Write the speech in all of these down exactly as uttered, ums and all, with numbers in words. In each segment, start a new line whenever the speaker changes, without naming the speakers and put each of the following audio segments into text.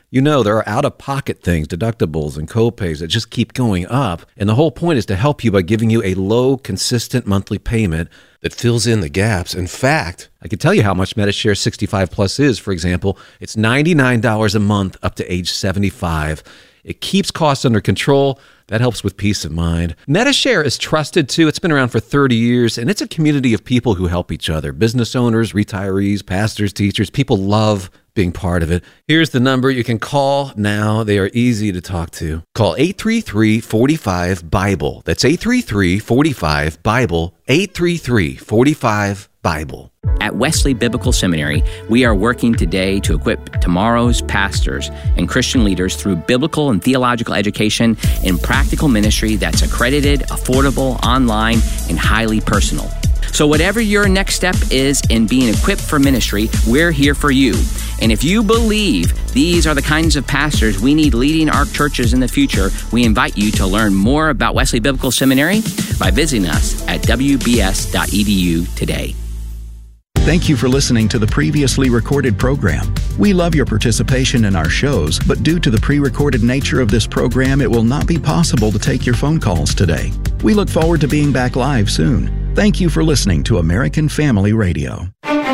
You know, there are out-of-pocket things, deductibles and copays that just keep going up. And the whole point is to help you by giving you a low, consistent monthly payment that fills in the gaps. In fact, I can tell you how much Medi-Share sixty-five Plus is. For example, it's ninety-nine dollars a month up to age seventy-five. It keeps costs under control. That helps with peace of mind. Medi-Share is trusted too. It's been around for thirty years, and it's a community of people who help each other. Business owners, retirees, pastors, teachers. People love being part of it. Here's the number you can call now. They are easy to talk to. Call eight three three, four five, BIBLE. That's eight three three, four five, BIBLE. eight three three, four five, BIBLE.
At Wesley Biblical Seminary, we are working today to equip tomorrow's pastors and Christian leaders through biblical and theological education and practical ministry that's accredited, affordable, online, and highly personal. So whatever your next step is in being equipped for ministry, we're here for you. And if you believe these are the kinds of pastors we need leading our churches in the future, we invite you to learn more about Wesley Biblical Seminary by visiting us at w b s dot e d u today.
Thank you for listening to the previously recorded program. We love your participation in our shows, but due to the pre-recorded nature of this program, it will not be possible to take your phone calls today. We look forward to being back live soon. Thank you for listening to American Family Radio.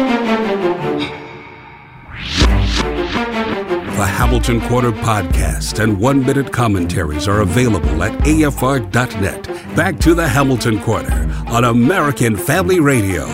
The Hamilton Corner podcast and one-minute commentaries are available at a f r dot net. Back to the Hamilton Corner on American Family Radio.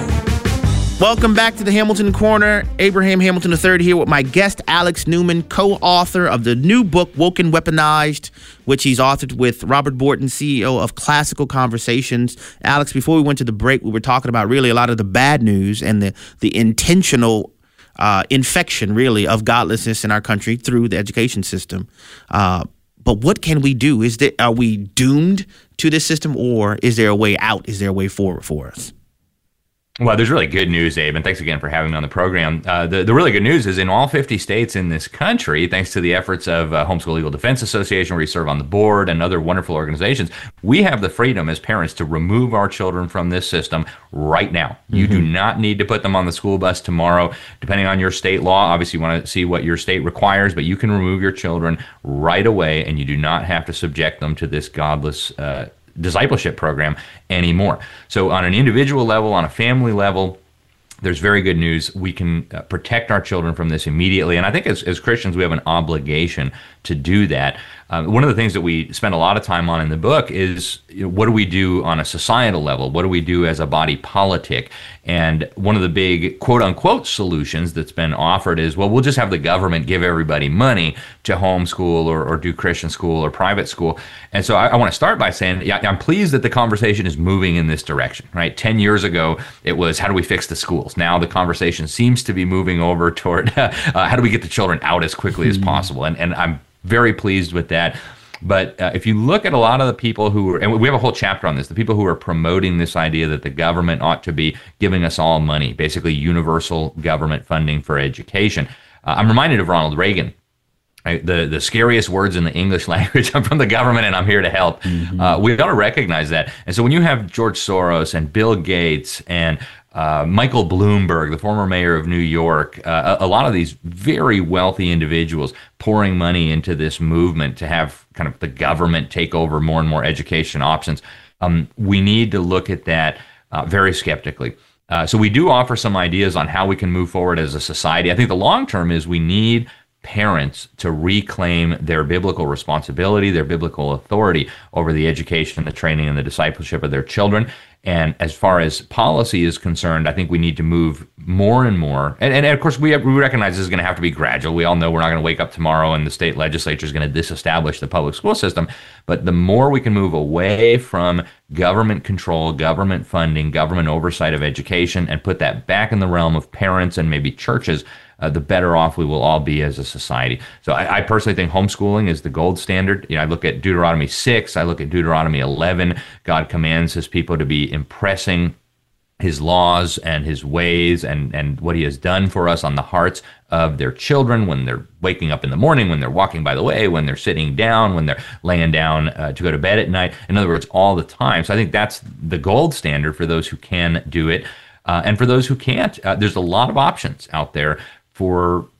Welcome back to the Hamilton Corner. Abraham Hamilton the third here with my guest, Alex Newman, co-author of the new book, Woke and Weaponized, which he's authored with Robert Borton, C E O of Classical Conversations. Alex, before we went to the break, we were talking about really a lot of the bad news and the, the intentional uh, infection, really, of godlessness in our country through the education system. Uh, but what can we do? Is there, are we doomed to this system, or is there a way out? Is there a way forward for us?
Well, there's really good news, Abe, and thanks again for having me on the program. Uh, the, the really good news is in all fifty states in this country, thanks to the efforts of uh, Homeschool Legal Defense Association, where you serve on the board, and other wonderful organizations, we have the freedom as parents to remove our children from this system right now. Mm-hmm. You do not need to put them on the school bus tomorrow, depending on your state law. Obviously, you want to see what your state requires, but you can remove your children right away, and you do not have to subject them to this godless uh discipleship program anymore. So on an individual level, on a family level, there's very good news. We can uh, protect our children from this immediately. And I think as, as Christians, we have an obligation to do that. Uh, one of the things that we spend a lot of time on in the book is, you know, what do we do on a societal level? What do we do as a body politic? And one of the big quote unquote solutions that's been offered is, well, we'll just have the government give everybody money to homeschool or, or do Christian school or private school. And so I, I want to start by saying, yeah, I'm pleased that the conversation is moving in this direction, right? Ten years ago, it was, how do we fix the schools? Now the conversation seems to be moving over toward uh, how do we get the children out as quickly mm-hmm. as possible? And, and I'm very pleased with that. But uh, if you look at a lot of the people who are, and we have a whole chapter on this, the people who are promoting this idea that the government ought to be giving us all money, basically universal government funding for education. Uh, I'm reminded of Ronald Reagan. I, the, the scariest words in the English language, I'm from the government and I'm here to help. Mm-hmm. Uh, we got to recognize that. And so when you have George Soros and Bill Gates and Uh, Michael Bloomberg, the former mayor of New York, uh, a, a lot of these very wealthy individuals pouring money into this movement to have kind of the government take over more and more education options, um, we need to look at that uh, very skeptically. Uh, so we do offer some ideas on how we can move forward as a society. I think the long term is we need parents to reclaim their biblical responsibility, their biblical authority over the education, the training, and the discipleship of their children. And as far as policy is concerned, I think we need to move more and more. And, and of course, we, have, we recognize this is going to have to be gradual. We all know we're not going to wake up tomorrow and the state legislature is going to disestablish the public school system. But the more we can move away from government control, government funding, government oversight of education, and put that back in the realm of parents and maybe churches, Uh, the better off we will all be as a society. So I, I personally think homeschooling is the gold standard. You know, I look at Deuteronomy six, I look at Deuteronomy eleven. God commands his people to be impressing his laws and his ways and, and what he has done for us on the hearts of their children when they're waking up in the morning, when they're walking by the way, when they're sitting down, when they're laying down uh, to go to bed at night. In other words, all the time. So I think that's the gold standard for those who can do it. Uh, and for those who can't, uh, there's a lot of options out there for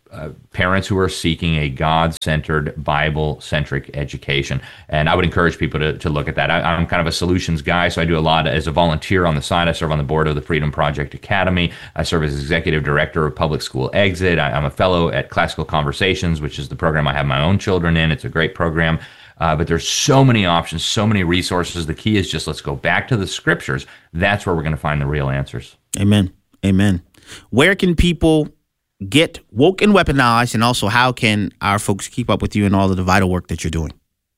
uh, parents who are seeking a God-centered, Bible-centric education. And I would encourage people to, to look at that. I, I'm kind of a solutions guy, so I do a lot as a volunteer on the side. I serve on the board of the Freedom Project Academy. I serve as executive director of Public School Exit. I, I'm a fellow at Classical Conversations, which is the program I have my own children in. It's a great program. Uh, but there's so many options, so many resources. The key is just let's go back to the scriptures. That's where we're going to find the real answers.
Amen. Amen. Where can people get woke and weaponized, and also how can our folks keep up with you and all of the vital work that you're doing?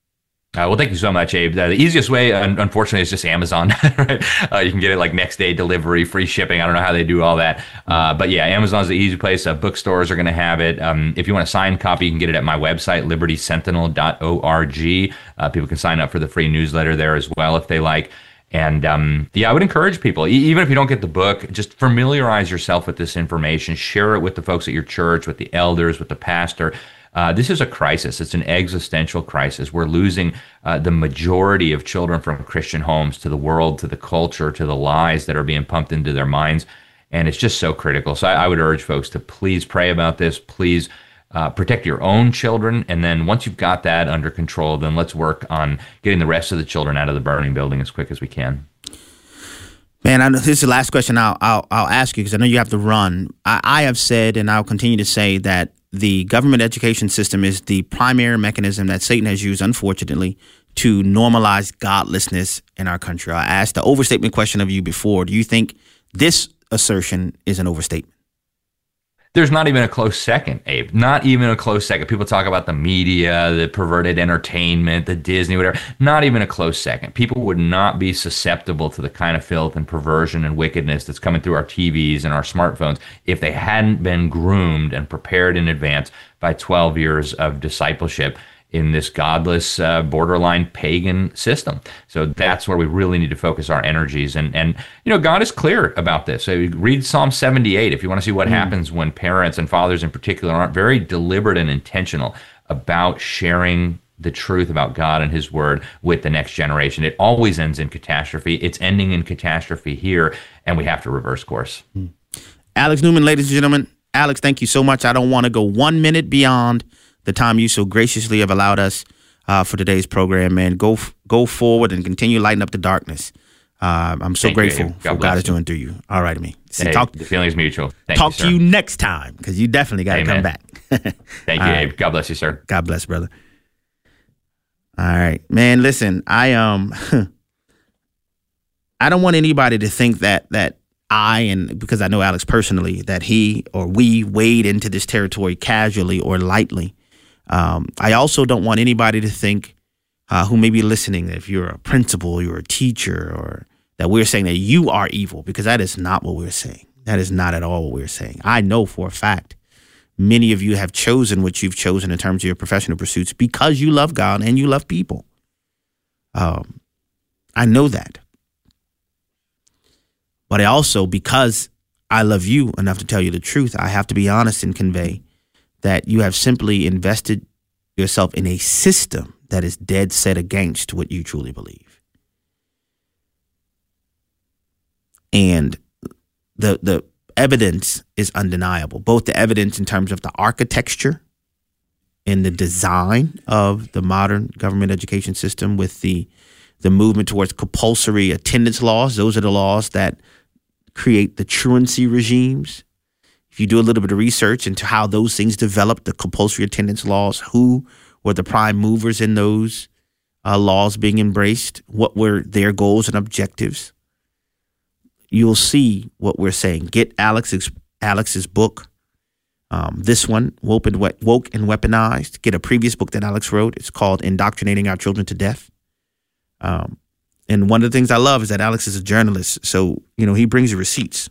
Uh, well, thank you so much, Abe. Uh, the easiest way, uh, unfortunately, is just Amazon. Right? Uh, you can get it like next day delivery, free shipping. I don't know how they do all that. Uh, but yeah, Amazon's the easy place. Uh, bookstores are going to have it. Um, if you want a signed copy, you can get it at my website, liberty sentinel dot org. Uh, people can sign up for the free newsletter there as well if they like. And um, yeah, I would encourage people, e- even if you don't get the book, just familiarize yourself with this information. Share it with the folks at your church, with the elders, with the pastor. Uh, this is a crisis. It's an existential crisis. We're losing uh, the majority of children from Christian homes to the world, to the culture, to the lies that are being pumped into their minds. And it's just so critical. So I, I would urge folks to please pray about this. Please uh, protect your own children. And then once you've got that under control, then let's work on getting the rest of the children out of the burning building as quick as we can.
Man, I know, this is the last question I'll, I'll, I'll ask you because I know you have to run. I, I have said, and I'll continue to say, that the government education system is the primary mechanism that Satan has used, unfortunately, to normalize godlessness in our country. I asked the overstatement question of you before. Do you think this assertion is an overstatement?
There's not even a close second, Abe. Not even a close second. People talk about the media, the perverted entertainment, the Disney, whatever. Not even a close second. People would not be susceptible to the kind of filth and perversion and wickedness that's coming through our T Vs and our smartphones if they hadn't been groomed and prepared in advance by twelve years of discipleship in this godless, uh, borderline pagan system. So that's where we really need to focus our energies. And, and you know, God is clear about this. So read Psalm seventy-eight if you want to see what mm. happens when parents and fathers in particular aren't very deliberate and intentional about sharing the truth about God and his word with the next generation. It always ends in catastrophe. It's ending in catastrophe here, and we have to reverse course.
Mm. Alex Newman, ladies and gentlemen. Alex, thank you so much. I don't want to go one minute beyond the time you so graciously have allowed us uh, for today's program, man. Go go forward and continue lighting up the darkness. Uh, I'm so
Thank
grateful
you,
for what God is doing through you. All right, me. See,
hey,
talk,
the feeling is mutual. Thank
talk
you,
to you next time, because you definitely got to come back.
Thank you,
right.
Abe. God bless you, sir.
God bless, brother. All right, man. Listen, I um, I don't want anybody to think that that I, and because I know Alex personally, that he or we wade into this territory casually or lightly. Um, I also don't want anybody to think uh, who may be listening that if you're a principal, you're a teacher, or that we're saying that you are evil, because that is not what we're saying. That is not at all what we're saying. I know for a fact many of you have chosen what you've chosen in terms of your professional pursuits because you love God and you love people. Um, I know that. But I also, because I love you enough to tell you the truth, I have to be honest and convey that you have simply invested yourself in a system that is dead set against what you truly believe. And the the evidence is undeniable, both the evidence in terms of the architecture and the design of the modern government education system, with the the movement towards compulsory attendance laws. Those are the laws that create the truancy regimes. If you do a little bit of research into how those things developed, the compulsory attendance laws, who were the prime movers in those uh, laws being embraced, what were their goals and objectives, you'll see what we're saying. Get Alex's Alex's book, um, this one, Woke and, We- Woke and Weaponized. Get a previous book that Alex wrote. It's called Indoctrinating Our Children to Death. Um, and one of the things I love is that Alex is a journalist, so you know he brings you receipts.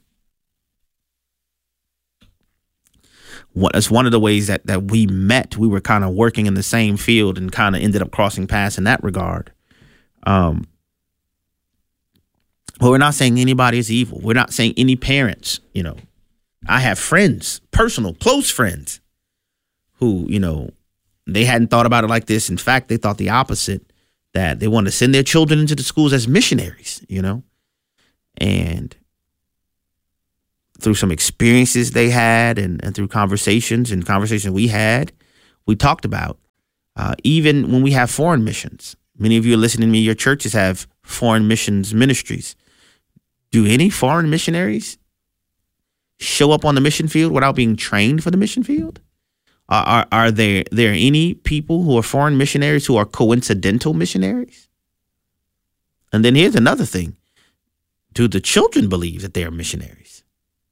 What, that's one of the ways that, that we met. We were kind of working in the same field and kind of ended up crossing paths in that regard. Um, but we're not saying anybody is evil. We're not saying any parents, you know. I have friends, personal, close friends, who, you know, they hadn't thought about it like this. In fact, they thought the opposite, that they wanted to send their children into the schools as missionaries, you know. And through some experiences they had and, and through conversations and conversations we had, we talked about uh, even when we have foreign missions. Many of you are listening to me, your churches have foreign missions ministries. Do any foreign missionaries show up on the mission field without being trained for the mission field? Are, are, are there, there any people who are foreign missionaries who are coincidental missionaries? And then here's another thing. Do the children believe that they are missionaries?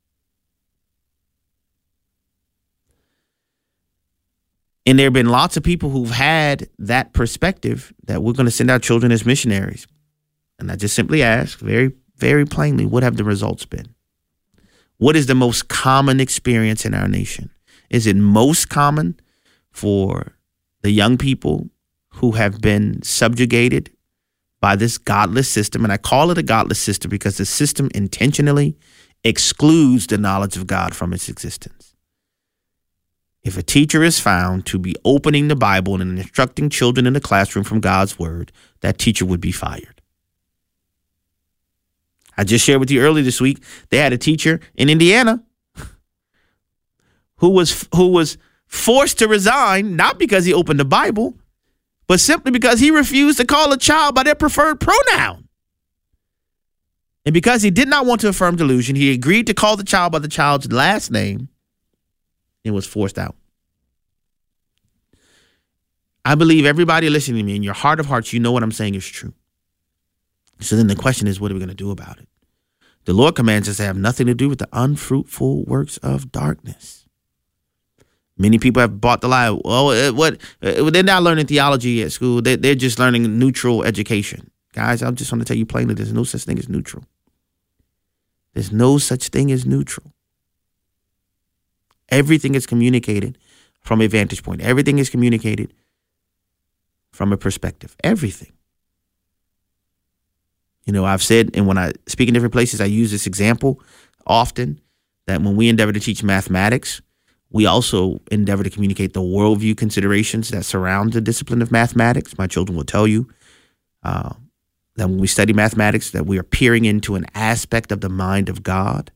And there have been lots of people who've had that perspective that we're going to send our children as missionaries. And I just simply ask very, very plainly, what have the results been? What is the most common experience in our nation? Is it most common for the young people who have been subjugated by this godless system? And I call it a godless system because the system intentionally excludes the knowledge of God from its existence. If a teacher is found to be opening the Bible and instructing children in the classroom from God's word, that teacher would be fired. I just shared with you earlier this week, they had a teacher in Indiana who was who was forced to resign, not because he opened the Bible, but simply because he refused to call a child by their preferred pronoun. And because he did not want to affirm delusion, he agreed to call the child by the child's last name and was forced out. I believe everybody listening to me, in your heart of hearts, you know what I'm saying is true. So then the question is, what are we going to do about it? The Lord commands us to have nothing to do with the unfruitful works of darkness. Many people have bought the lie. Well, what? They're not learning theology at school. They, they're just learning neutral education. Guys, I just want to tell you plainly, there's no such thing as neutral. There's no such thing as neutral. Everything is communicated from a vantage point. Everything is communicated from a perspective. Everything. You know, I've said, and when I speak in different places, I use this example often, that when we endeavor to teach mathematics, we also endeavor to communicate the worldview considerations that surround the discipline of mathematics. My children will tell you uh, that when we study mathematics, that we are peering into an aspect of the mind of God.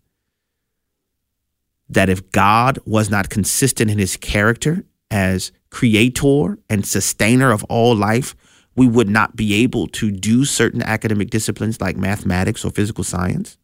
That if God was not consistent in his character as creator and sustainer of all life, we would not be able to do certain academic disciplines like mathematics or physical science.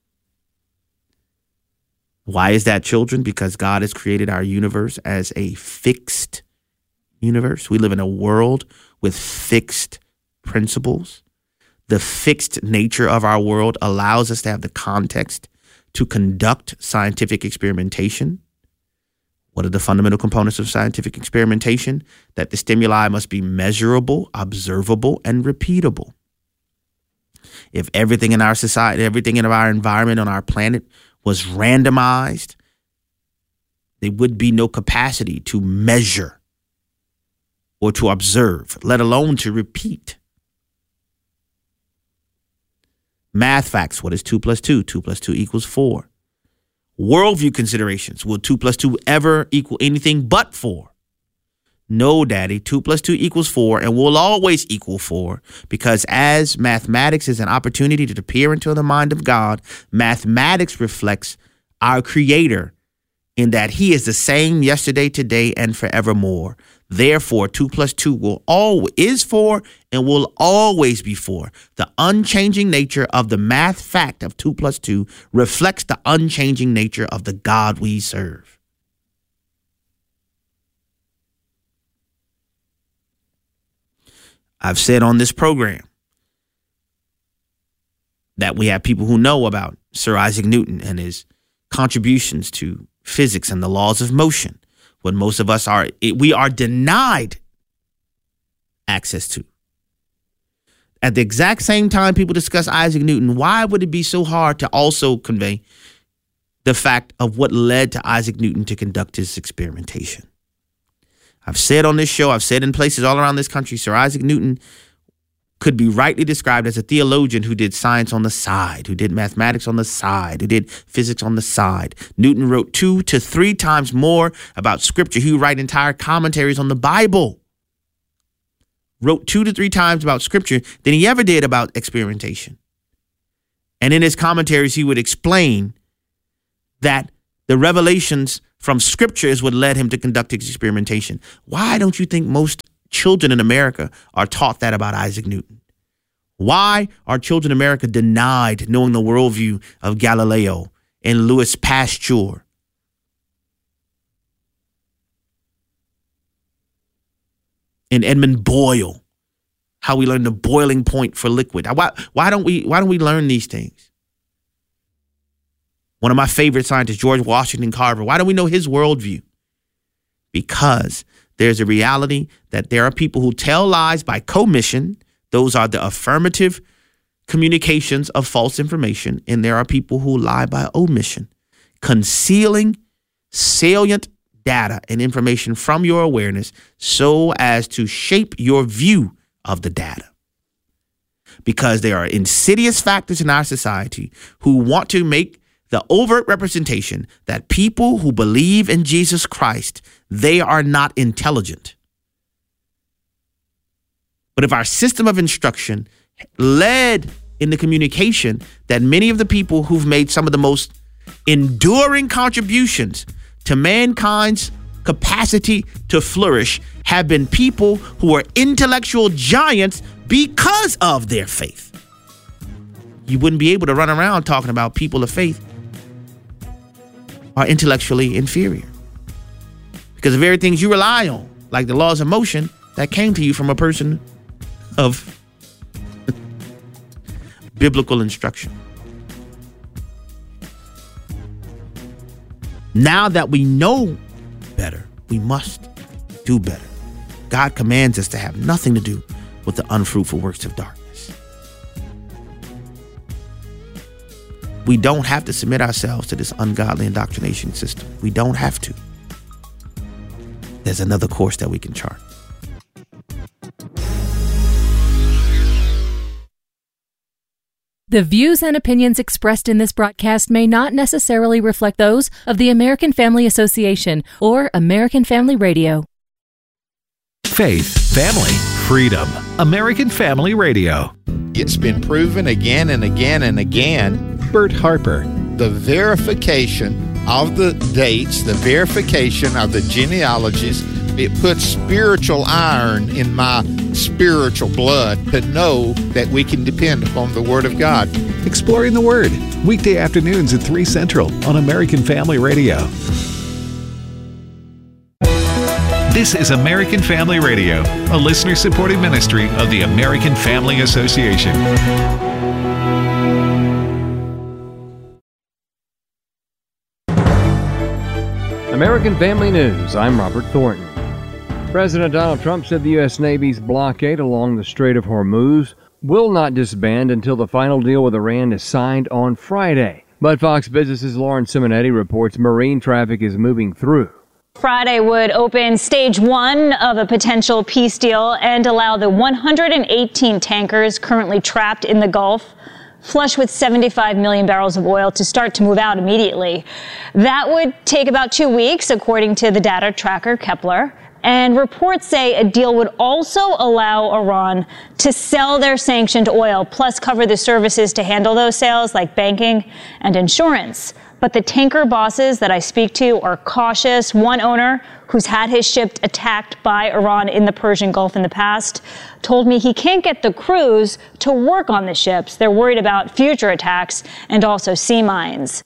Why is that, children? Because God has created our universe as a fixed universe. We live in a world with fixed principles. The fixed nature of our world allows us to have the context to conduct scientific experimentation. What are the fundamental components of scientific experimentation? That the stimuli must be measurable, observable, and repeatable. If everything in our society, everything in our environment on our planet was randomized, there would be no capacity to measure or to observe, let alone to repeat. Math facts. What is two plus two? Two plus two equals four. Worldview considerations. Will two plus two ever equal anything but four? No, Daddy. Two plus two equals four and will always equal four, because as mathematics is an opportunity to peer into the mind of God, mathematics reflects our Creator in that he is the same yesterday, today, and forevermore. Therefore, two plus two will always is four and will always be four. The unchanging nature of the math fact of two plus two reflects the unchanging nature of the God we serve. I've said on this program that we have people who know about Sir Isaac Newton and his contributions to physics and the laws of motion. What most of us are, we are denied access to. At the exact same time people discuss Isaac Newton, why would it be so hard to also convey the fact of what led to Isaac Newton to conduct his experimentation? I've said on this show, I've said in places all around this country, Sir Isaac Newton could be rightly described as a theologian who did science on the side, who did mathematics on the side, who did physics on the side. Newton wrote two to three times more about scripture. He would write entire commentaries on the Bible. Wrote two to three times about scripture than he ever did about experimentation. And in his commentaries, he would explain that the revelations from Scripture is what led him to conduct his experimentation. Why don't you think most children in America are taught that about Isaac Newton? Why are children in America denied knowing the worldview of Galileo and Louis Pasteur? And Edmund Boyle, how we learn the boiling point for liquid. Why, why don't we why don't we learn these things? One of my favorite scientists, George Washington Carver. Why don't we know his worldview? Because there's a reality that there are people who tell lies by commission. Those are the affirmative communications of false information. And there are people who lie by omission, concealing salient data and information from your awareness so as to shape your view of the data. Because there are insidious factors in our society who want to make the overt representation that people who believe in Jesus Christ, they are not intelligent. But if our system of instruction led in the communication that many of the people who've made some of the most enduring contributions to mankind's capacity to flourish have been people who are intellectual giants because of their faith, you wouldn't be able to run around talking about people of faith are intellectually inferior. Because the very things you rely on, like the laws of motion, that came to you from a person of biblical instruction. Now that we know better, we must do better. God commands us to have nothing to do with the unfruitful works of darkness. We don't have to submit ourselves to this ungodly indoctrination system. We don't have to. There's another course that we can chart.
The views and opinions expressed in this broadcast may not necessarily reflect those of the American Family Association or American Family Radio.
Faith, family, freedom. American Family Radio.
It's been proven again and again and again.
Bert Harper.
The verification of the dates, the verification of the genealogies, it puts spiritual iron in my spiritual blood to know that we can depend upon the Word of God.
Exploring the Word, weekday afternoons at three Central on American Family Radio. This is American Family Radio, a listener-supported ministry of the American Family Association.
American Family News, I'm Robert Thornton. President Donald Trump said the U S. Navy's blockade along the Strait of Hormuz will not disband until the final deal with Iran is signed on Friday. But Fox Business's Lauren Simonetti reports marine traffic is moving through.
Friday would open stage one of a potential peace deal and allow the one hundred eighteen tankers currently trapped in the Gulf, flush with seventy-five million barrels of oil, to start to move out immediately. That would take about two weeks, according to the data tracker Kepler. And reports say a deal would also allow Iran to sell their sanctioned oil, plus cover the services to handle those sales, like banking and insurance. But the tanker bosses that I speak to are cautious. One owner who's had his ship attacked by Iran in the Persian Gulf in the past told me he can't get the crews to work on the ships. They're worried about future attacks and also sea mines.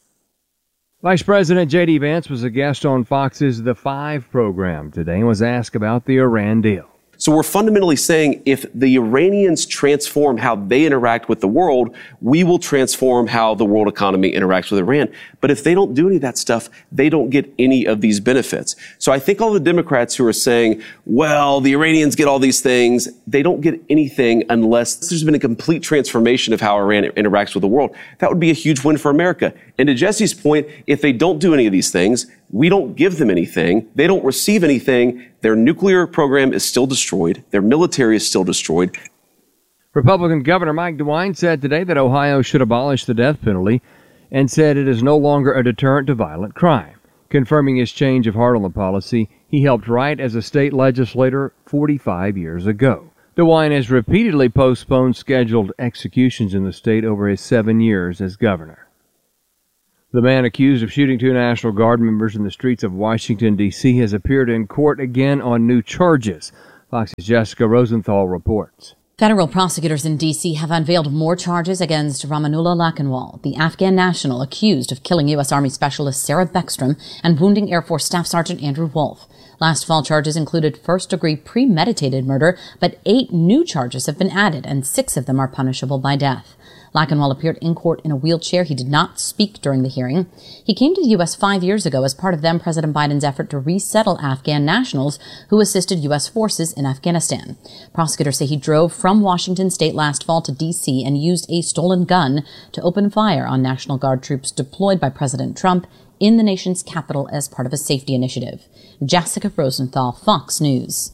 Vice President J D. Vance was a guest on Fox's The Five program today and was asked about the Iran deal.
So we're fundamentally saying if the Iranians transform how they interact with the world, we will transform how the world economy interacts with Iran. But if they don't do any of that stuff, they don't get any of these benefits. So I think all the Democrats who are saying, well, the Iranians get all these things, they don't get anything unless there's been a complete transformation of how Iran interacts with the world. That would be a huge win for America. And to Jesse's point, if they don't do any of these things, we don't give them anything. They don't receive anything. Their nuclear program is still destroyed. Their military is still destroyed.
Republican Governor Mike DeWine said today that Ohio should abolish the death penalty and said it is no longer a deterrent to violent crime. Confirming his change of heart on the policy he helped write as a state legislator forty-five years ago. DeWine has repeatedly postponed scheduled executions in the state over his seven years as governor. The man accused of shooting two National Guard members in the streets of Washington, D C has appeared in court again on new charges. Fox's Jessica Rosenthal reports.
Federal prosecutors in D C have unveiled more charges against Rahmanullah Lakhanwal, the Afghan national accused of killing U S. Army Specialist Sarah Beckstrom and wounding Air Force Staff Sergeant Andrew Wolf. Last fall, charges included first-degree premeditated murder, but eight new charges have been added, and six of them are punishable by death. Lakhanwal appeared in court in a wheelchair. He did not speak during the hearing. He came to the U S five years ago as part of then President Biden's effort to resettle Afghan nationals who assisted U S forces in Afghanistan. Prosecutors say he drove from Washington state last fall to D C and used a stolen gun to open fire on National Guard troops deployed by President Trump in the nation's capital as part of a safety initiative. Jessica Rosenthal, Fox News.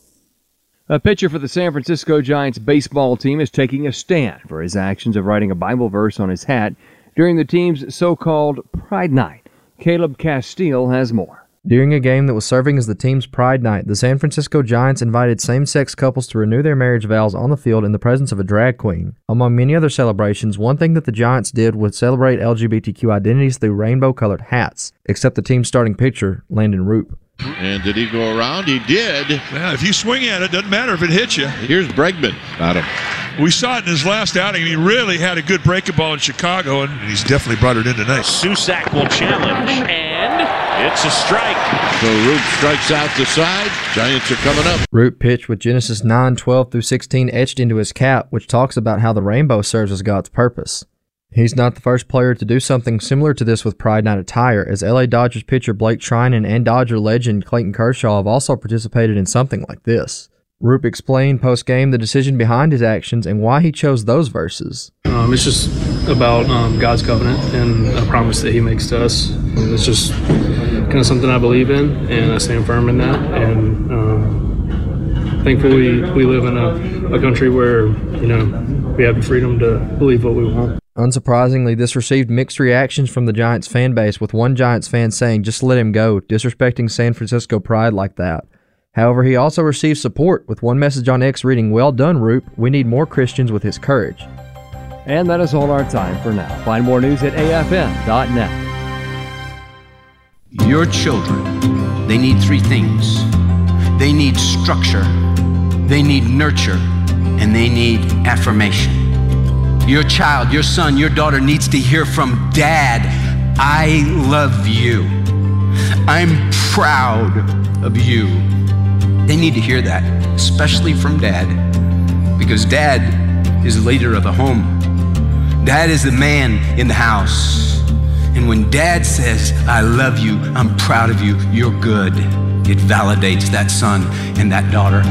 A pitcher for the San Francisco Giants baseball team is taking a stand for his actions of writing a Bible verse on his hat during the team's so-called Pride Night. Caleb Castile has more.
During a game that was serving as the team's Pride Night, the San Francisco Giants invited same-sex couples to renew their marriage vows on the field in the presence of a drag queen. Among many other celebrations, one thing that the Giants did was celebrate L G B T Q identities through rainbow-colored hats, except the team's starting pitcher, Landon Roop.
And did he go around? He did.
Yeah, if you swing at it, doesn't matter if it hits you.
Here's Bregman. Got him.
We saw it in his last outing. He really had a good breaking ball in Chicago, and he's definitely brought it in tonight.
Susac will challenge, and it's a strike.
So Roop strikes out the side. Giants are coming up.
Roop pitched with Genesis nine twelve through sixteen etched into his cap, which talks about how the rainbow serves as God's purpose. He's not the first player to do something similar to this with Pride Night attire, as L A Dodgers pitcher Blake Trinan and Dodger legend Clayton Kershaw have also participated in something like this. Roop explained post-game the decision behind his actions and why he chose those verses.
Um, it's just about um, God's covenant and a promise that he makes to us. It's just kind of something I believe in, and I stand firm in that. And um, thankfully, we live in a, a country where, you know, we have the freedom to believe what we want.
Unsurprisingly, this received mixed reactions from the Giants fan base, with one Giants fan saying, "Just let him go, disrespecting San Francisco pride like that." However, he also received support, with one message on X reading, "Well done, Roop. We need more Christians with his courage."
And that is all our time for now. Find more news at A F M dot net.
Your children, they need three things. They need structure, they need nurture, and they need affirmation. Your child, your son, your daughter needs to hear from Dad, "I love you. I'm proud of you." They need to hear that, especially from Dad, because Dad is the leader of the home. Dad is the man in the house. And when Dad says, "I love you, I'm proud of you, you're good," it validates that son and that daughter.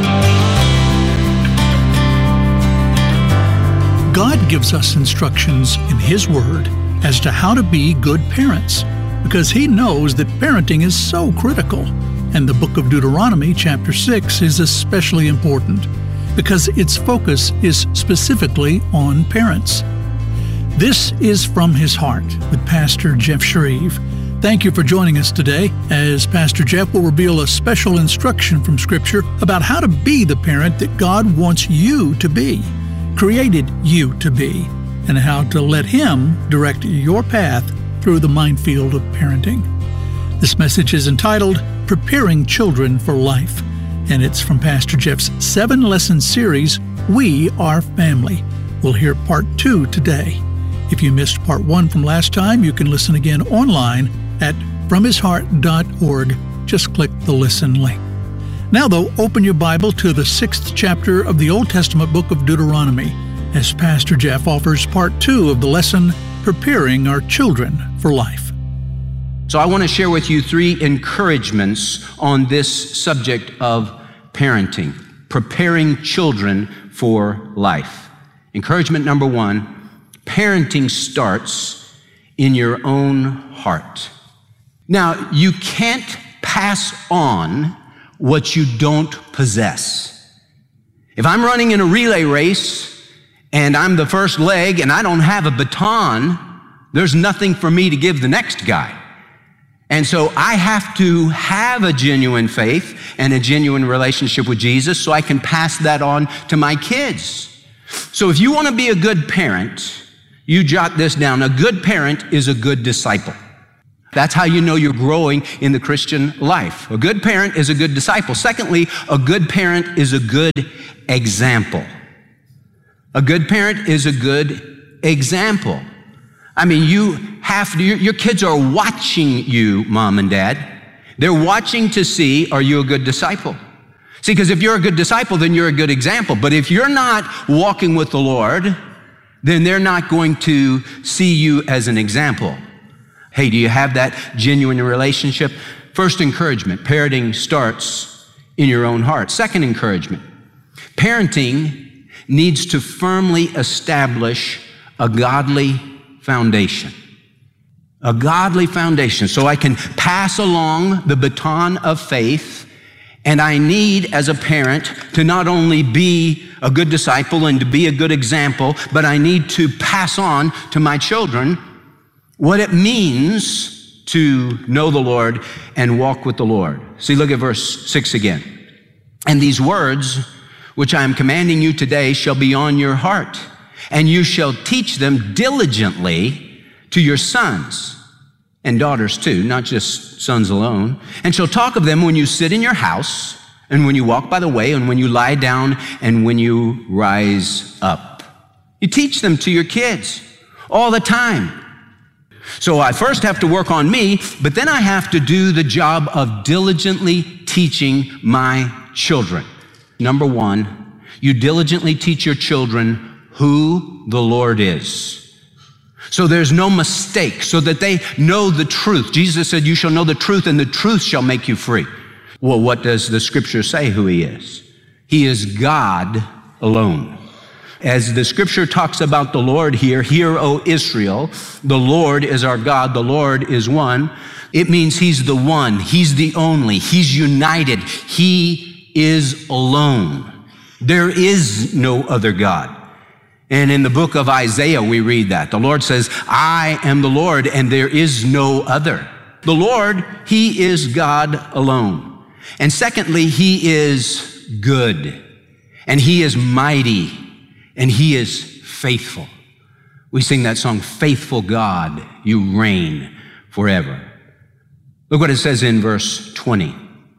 God gives us instructions in His Word as to how to be good parents, because He knows that parenting is so critical. And the book of Deuteronomy, chapter six, is especially important because its focus is specifically on parents. This is From His Heart with Pastor Jeff Shreve. Thank you for joining us today as Pastor Jeff will reveal a special instruction from Scripture about how to be the parent that God wants you to be, created you to be, and how to let Him direct your path through the minefield of parenting. This message is entitled Preparing Children for Life, and it's from Pastor Jeff's seven-lesson series, We Are Family. We'll hear part two today. If you missed part one from last time, you can listen again online at from his heart dot org. Just click the listen link. Now, though, open your Bible to the sixth chapter of the Old Testament book of Deuteronomy, as Pastor Jeff offers part two of the lesson, Preparing Our Children for Life.
So I want to share with you three encouragements on this subject of parenting, preparing children for life. Encouragement number one, parenting starts in your own heart. Now, you can't pass on what you don't possess. If I'm running in a relay race and I'm the first leg and I don't have a baton, there's nothing for me to give the next guy. And so I have to have a genuine faith and a genuine relationship with Jesus so I can pass that on to my kids. So if you want to be a good parent, you jot this down. A good parent is a good disciple. That's how you know you're growing in the Christian life. A good parent is a good disciple. Secondly, a good parent is a good example. A good parent is a good example. I mean, you have to, your, your kids are watching you, mom and dad. They're watching to see, are you a good disciple? See, because if you're a good disciple, then you're a good example. But if you're not walking with the Lord, then they're not going to see you as an example. Hey, do you have that genuine relationship? First encouragement, parenting starts in your own heart. Second encouragement, parenting needs to firmly establish a godly foundation. A godly foundation, so I can pass along the baton of faith. And I need, as a parent, to not only be a good disciple and to be a good example, but I need to pass on to my children what it means to know the Lord and walk with the Lord. See, look at verse six again. And these words, which I am commanding you today, shall be on your heart, and you shall teach them diligently to your sons and daughters too, not just sons alone, and shall talk of them when you sit in your house, and when you walk by the way, and when you lie down, and when you rise up. You teach them to your kids all the time. So I first have to work on me, but then I have to do the job of diligently teaching my children. Number one, you diligently teach your children who the Lord is. So there's no mistake, so that they know the truth. Jesus said, you shall know the truth, and the truth shall make you free. Well, what does the scripture say who he is? He is God alone. As the scripture talks about the Lord here, hear, O Israel, the Lord is our God, the Lord is one. It means he's the one, he's the only, he's united, he is alone. There is no other God. And in the book of Isaiah, we read that. The Lord says, I am the Lord, and there is no other. The Lord, he is God alone. And secondly, he is good, and he is mighty, and he is faithful. We sing that song, Faithful God, you reign forever. Look what it says in verse twenty.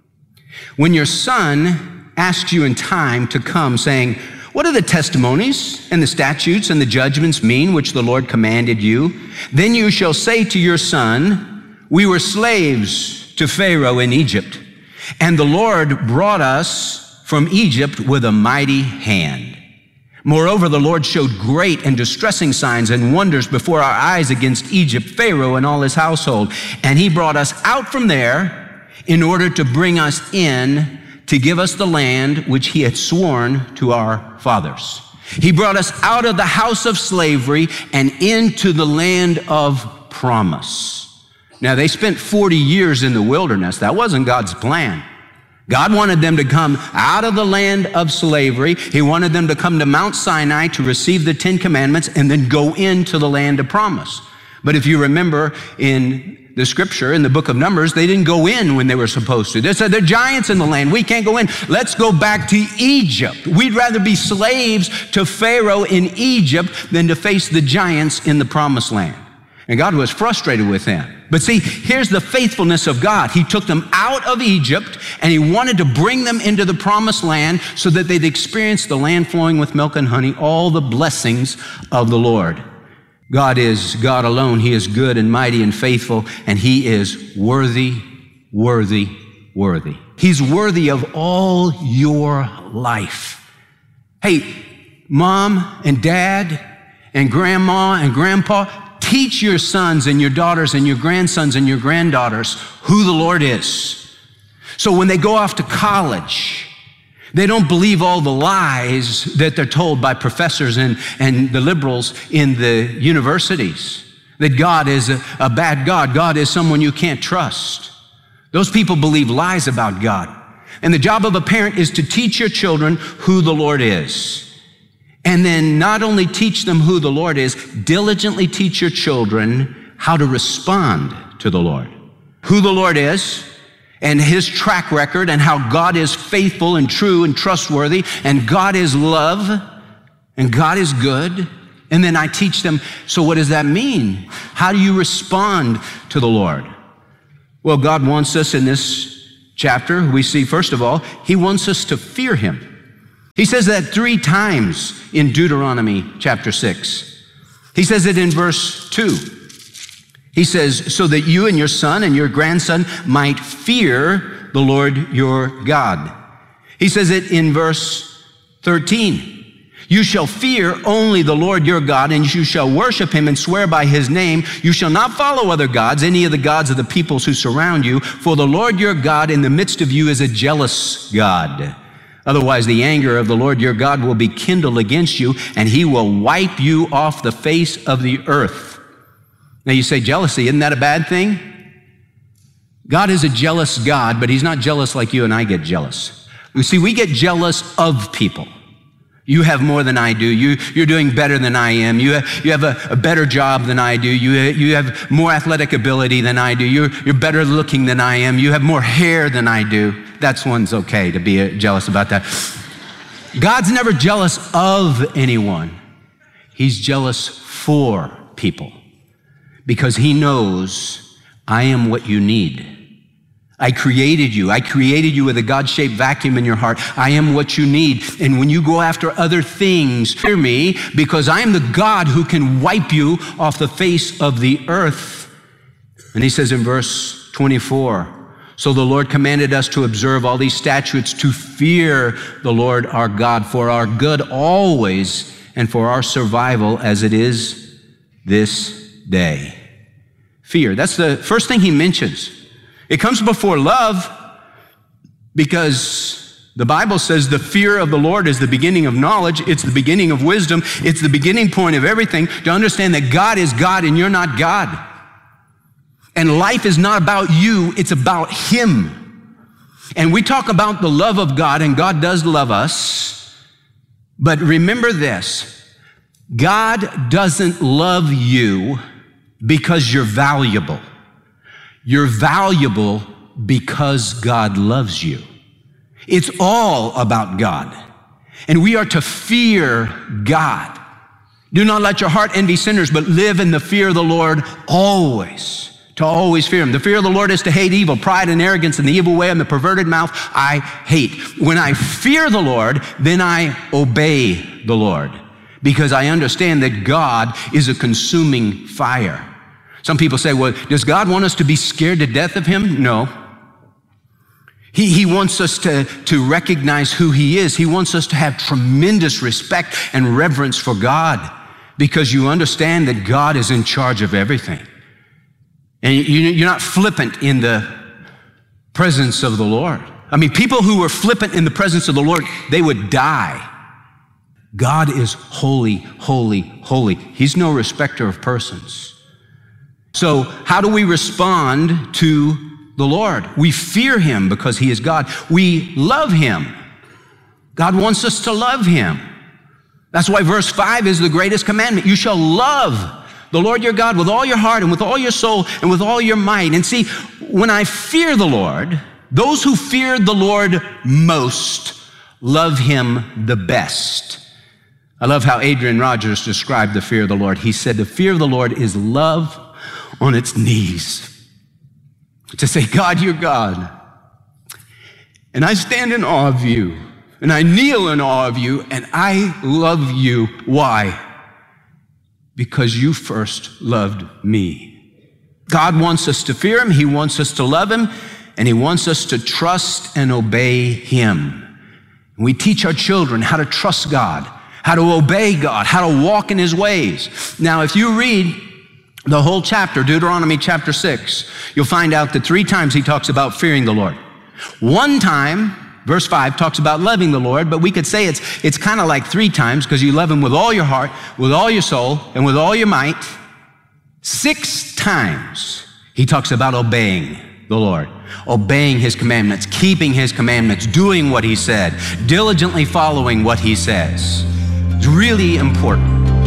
When your son asks you in time to come, saying, what do the testimonies and the statutes and the judgments mean which the Lord commanded you? Then you shall say to your son, we were slaves to Pharaoh in Egypt, and the Lord brought us from Egypt with a mighty hand. Moreover, the Lord showed great and distressing signs and wonders before our eyes against Egypt, Pharaoh and all his household. And he brought us out from there in order to bring us in to give us the land which he had sworn to our fathers. He brought us out of the house of slavery and into the land of promise. Now, they spent forty years in the wilderness. That wasn't God's plan. God wanted them to come out of the land of slavery. He wanted them to come to Mount Sinai to receive the Ten Commandments and then go into the land of promise. But if you remember in the scripture in the book of Numbers, they didn't go in when they were supposed to. They said, there are giants in the land. We can't go in. Let's go back to Egypt. We'd rather be slaves to Pharaoh in Egypt than to face the giants in the promised land. And God was frustrated with them. But see, here's the faithfulness of God. He took them out of Egypt, and he wanted to bring them into the promised land so that they'd experience the land flowing with milk and honey, all the blessings of the Lord. God is God alone. He is good and mighty and faithful, and he is worthy, worthy, worthy. He's worthy of all your life. Hey, mom and dad and grandma and grandpa, teach your sons and your daughters and your grandsons and your granddaughters who the Lord is. So when they go off to college, they don't believe all the lies that they're told by professors and, and the liberals in the universities, that God is a, a bad God. God is someone you can't trust. Those people believe lies about God. And the job of a parent is to teach your children who the Lord is. And then not only teach them who the Lord is, diligently teach your children how to respond to the Lord. Who the Lord is, and his track record, and how God is faithful and true and trustworthy, and God is love, and God is good, And then I teach them, so what does that mean? How do you respond to the Lord? Well, God wants us in this chapter, we see, first of all, he wants us to fear him. He says that three times in Deuteronomy chapter six. He says it in verse two. He says, so that you and your son and your grandson might fear the Lord your God. He says it in verse thirteen. You shall fear only the Lord your God, and you shall worship him and swear by his name. You shall not follow other gods, any of the gods of the peoples who surround you, for the Lord your God in the midst of you is a jealous God. Otherwise, the anger of the Lord your God will be kindled against you, and he will wipe you off the face of the earth. Now you say, jealousy, isn't that a bad thing? God is a jealous God, but he's not jealous like you and I get jealous. You see, we get jealous of people. You have more than I do. You, you're doing better than I am. You have, you have a, a better job than I do. You, you have more athletic ability than I do. You're, you're better looking than I am. You have more hair than I do. That's one's okay to be jealous about that. God's never jealous of anyone. He's jealous for people because he knows I am what you need. I created you. I created you with a God-shaped vacuum in your heart. I am what you need. And when you go after other things, fear me, because I am the God who can wipe you off the face of the earth. And he says in verse twenty-four, so the Lord commanded us to observe all these statutes, to fear the Lord our God for our good always and for our survival as it is this day. Fear. That's the first thing he mentions. It comes before love because the Bible says the fear of the Lord is the beginning of knowledge. It's the beginning of wisdom. It's the beginning point of everything to understand that God is God and you're not God. And life is not about you, it's about him. And we talk about the love of God, and God does love us. But remember this, God doesn't love you because you're valuable. You're valuable because God loves you. It's all about God. And we are to fear God. Do not let your heart envy sinners, but live in the fear of the Lord always. To always fear him. The fear of the Lord is to hate evil, pride and arrogance and the evil way and the perverted mouth I hate. When I fear the Lord, then I obey the Lord because I understand that God is a consuming fire. Some people say, well, does God want us to be scared to death of him? No. He, he wants us to, to recognize who he is. He wants us to have tremendous respect and reverence for God because you understand that God is in charge of everything. And you, you're not flippant in the presence of the Lord. I mean, people who were flippant in the presence of the Lord, they would die. God is holy, holy, holy. He's no respecter of persons. So how do we respond to the Lord? We fear him because he is God. We love him. God wants us to love him. That's why verse five is the greatest commandment. You shall love the Lord your God with all your heart and with all your soul and with all your might. And see, when I fear the Lord, those who fear the Lord most love him the best. I love how Adrian Rogers described the fear of the Lord. He said, the fear of the Lord is love on its knees to say, God, you're God. And I stand in awe of you, and I kneel in awe of you, and I love you. Why? Because you first loved me. God wants us to fear him. He wants us to love him, and he wants us to trust and obey him. And we teach our children how to trust God, how to obey God, how to walk in his ways. Now, if you read the whole chapter, Deuteronomy chapter six, you'll find out that three times he talks about fearing the Lord. One time, verse five, talks about loving the Lord, but we could say it's, it's kind of like three times because you love him with all your heart, with all your soul, and with all your might. Six times he talks about obeying the Lord, obeying his commandments, keeping his commandments, doing what he said, diligently following what he says. It's really important.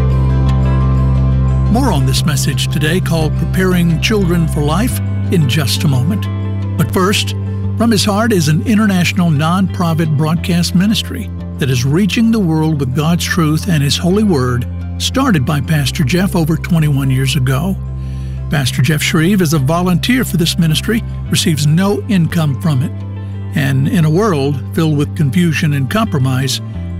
More on this message today called Preparing Children for Life in just a moment. But first, From His Heart is an international non-profit broadcast ministry that is reaching the world with God's truth and His holy word started by Pastor Jeff over twenty-one years ago. Pastor Jeff Shreve is a volunteer for this ministry, receives no income from it. And in a world filled with confusion and compromise,